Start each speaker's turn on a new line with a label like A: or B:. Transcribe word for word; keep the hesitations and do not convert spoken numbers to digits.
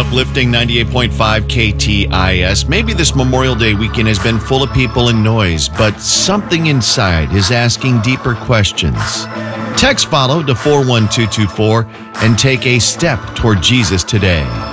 A: Uplifting ninety-eight point five K T I S. Maybe this Memorial Day weekend has been full of people and noise, but something inside is asking deeper questions. Text follow to four one two two four and take a step toward Jesus today.